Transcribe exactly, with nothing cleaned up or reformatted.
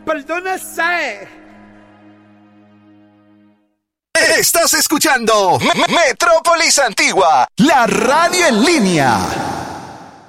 Perdónese. Estás escuchando M- Metrópolis Antigua, la radio en línea.